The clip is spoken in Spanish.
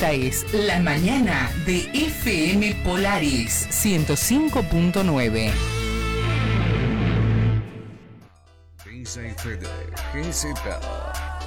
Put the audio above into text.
Esta es La Mañana de FM Polaris 105.9. GZ